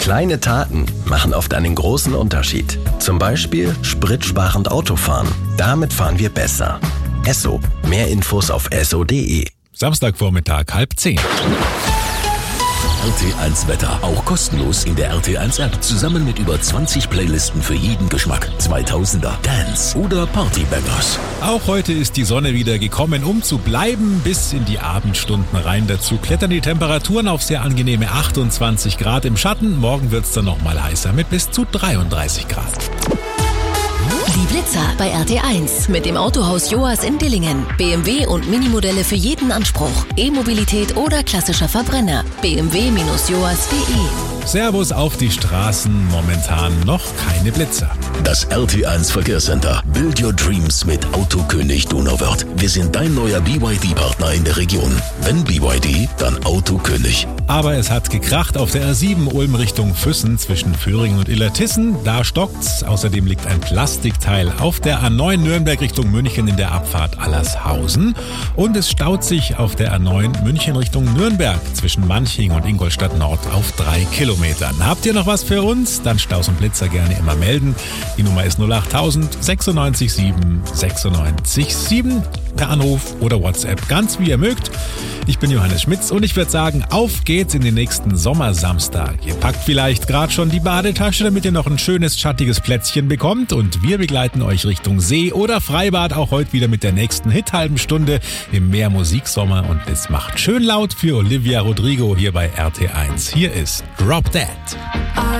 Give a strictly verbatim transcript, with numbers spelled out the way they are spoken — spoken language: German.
Kleine Taten machen oft einen großen Unterschied. Zum Beispiel spritsparend Autofahren. Damit fahren wir besser. Esso. Mehr Infos auf esso punkt de. Samstagvormittag, halb zehn. R T eins Wetter, auch kostenlos in der R T eins App. Zusammen mit über zwanzig Playlisten für jeden Geschmack. zweitausender, Dance oder Partybangers. Auch heute ist die Sonne wieder gekommen, um zu bleiben, bis in die Abendstunden rein. Dazu klettern die Temperaturen auf sehr angenehme achtundzwanzig Grad im Schatten. Morgen wird's dann nochmal heißer mit bis zu dreiunddreißig Grad. Die Blitzer bei R T eins mit dem Autohaus Joas in Dillingen. B M W und Minimodelle für jeden Anspruch. E-Mobilität oder klassischer Verbrenner. b m w Bindestrich joas punkt de. Servus auf die Straßen, momentan noch keine Blitzer. Das R T eins Verkehrscenter. Build your dreams mit Autokönig Donauwörth. Wir sind dein neuer B Y D-Partner in der Region. Wenn B Y D, dann Autokönig. Aber es hat gekracht auf der R sieben Ulm Richtung Füssen zwischen Föhringen und Illertissen. Da stockt's. Außerdem liegt ein Plastikteil auf der A neun Nürnberg Richtung München in der Abfahrt Allershausen. Und es staut sich auf der A neun München Richtung Nürnberg zwischen Manching und Ingolstadt Nord auf drei Kilometern. Habt ihr noch was für uns? Dann Staus und Blitzer gerne immer melden. Die Nummer ist null acht null null sechsundneunzig sieben sechsundneunzig sieben. Per Anruf oder WhatsApp, ganz wie ihr mögt. Ich bin Johannes Schmitz und ich würde sagen, auf geht's in den nächsten Sommersamstag. Ihr packt vielleicht gerade schon die Badetasche, damit ihr noch ein schönes, schattiges Plätzchen bekommt. Und wir begleiten euch Richtung See oder Freibad auch heute wieder mit der nächsten Hit-halben Stunde im Meer Musiksommer. Und es macht schön laut für Olivia Rodrigo hier bei R T eins. Hier ist Drop That.